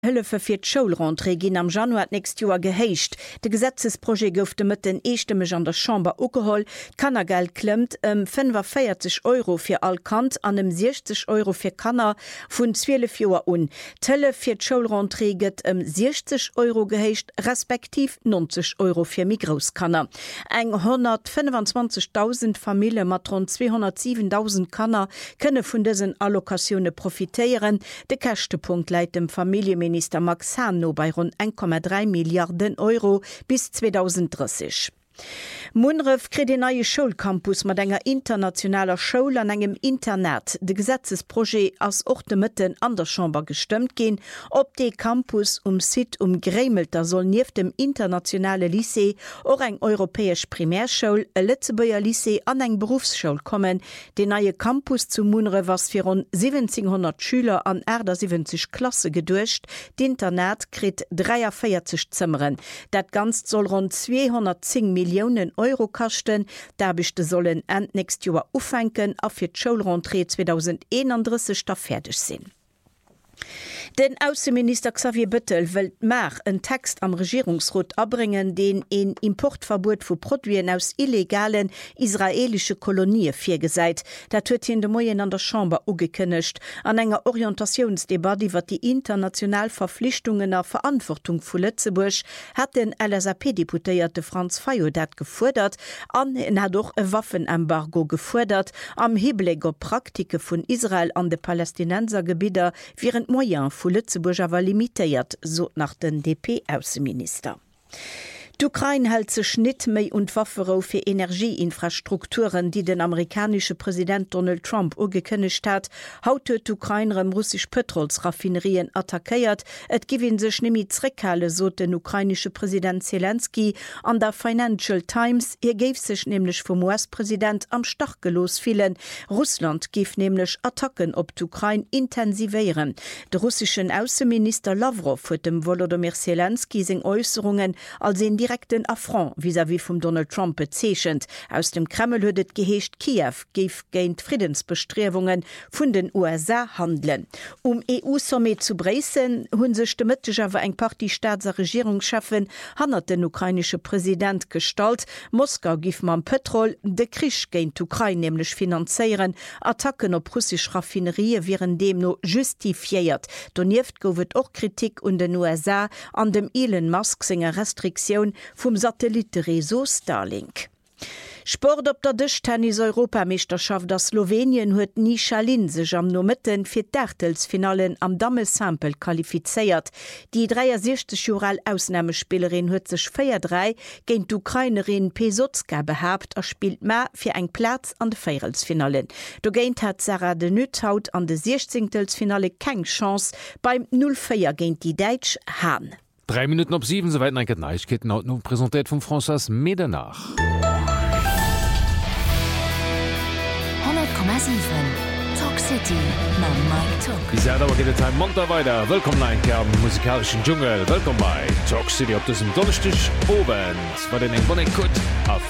Hëllefe fir d'Schulrentrée ginn am Januar nächst Joer gehéicht. De Gesetzesprojekt gouf de mit den eeschtemmech an der Chamber ugeholl. Kannergeld klemmt 45 € fir all Kant an 60 € fir Kanner vun 12 Joer un. Tëlle fir d'Schulrentrée gëtt 60 € gehéicht, respektiv 90 € fir Migroskanner. Eng 125.000 Familie mat rund 207.000 Kanner kënne vun dësen Allokationune profitéieren. De Kächtepunkt läit dem Familienminister Max Hanno bei rund 1,3 Milliarden € bis 2030. Munref krit den neue Schulcampus mat enger internationaler Schoul an engem Internet. De Gesetzesprojekt ass och de Mëtten an der Chamber gestimmt gin, op de Campus Sit Grémelter soll nief dem internationale Lycée or eng europäesch Primärschchoul, e Lützebuer Lycée an eng Berufsschchoul kommen. De neue Campus zu Munre was fir rund 1700 Schüler an 70 Klasse gedurcht. D'Internet krit 43 Zimmeren. Dat ganz soll rund 210 Millionen € kachten, derbechte sollen end nächst Joer ufenken a fir d'Schulrentrée 2031 da fertig sinn. Den Außenminister Xavier Bettel will Mer einen Text am Regierungsrat abbringen, den ein Importverbot von Produkten aus illegalen israelische Kolonien vorgeseit. Das hat ihn de Moyen an der Chamber angekündigt. An einer Orientationsdebatte über die internationalen Verpflichtungen und Verantwortung von Lützeburg hat den LSAP-Deputierte Franz Fayodat gefordert und hat auch ein Waffenembargo gefordert, am Hinblick auf Praktiken von Israel an den Palästinensergebieten während Moyen vu Lützeburg awer limitéiert, so nach den DP-Außenminister. D'Ukraine hält sech net méi und Waffero fir Energieinfrastrukturen, die den amerikanische Präsident Donald Trump ugekënnecht hat. Haut huet d'Ukrainerem russisch Petrolsraffinerien attackéiert. Et giwin sech nimi zreckhalle, so den ukrainische Präsident Zelensky an der Financial Times. Géif sech nämlich vom US-Präsident am Stachgelos fielen. Russland gif nämlich Attacken op d'Ukraine intensivieren. De russischen Außenminister Lavrov huet dem Volodymyr Zelensky seg Äußerungen als en direkten Affront vis-à-vis vom Donald Trump bezeechend. Aus dem Kreml huet geheescht Kiew geif géint Friedensbestrebungen vun den USA handeln. EU-Summit zu Breisen hunn sech de Mëtteg awer eng Party Staats- a Regierungschefen hannert den ukrainische Präsident stalt. Moskau gif man Petrol de Krich géint Ukraine nämlich finanzéieren. Attacken op russisch Raffinerie wären dem no justifiiert. Donieft gowet och Kritik und den USA an dem Elon Musk senger Restriktion vom Satellitenreso Starlink. Sport op der Tischtennis-Europameisterschaft der Slowenien huet Nishalin sech am Nomitten fir d'Ärtelsfinalen am Damesampel qualifiziert. Die 63-Jural Ausnahmespielerin huet sech 4-3 géint d'Ukrainerin Pesotska behabt spielt ma fir eng Platz an de Feirelsfinalen. Do géint hat Sarah de Nüthaut an de 16. keng Chance beim 0-4 géint die Deitsch Hahn. 3 Minuten op 7, soweit ein Neuigkeiten haut nun präsentiert vom François Medernach. 100,7 Talk City na Mike Talk. Die Sendung geht ein Montag weiter. Willkommen ein am musikalischen Dschungel. Willkommen bei Talk City auf diesem Donnerstag Abend. Bei den Bonnet Kut auf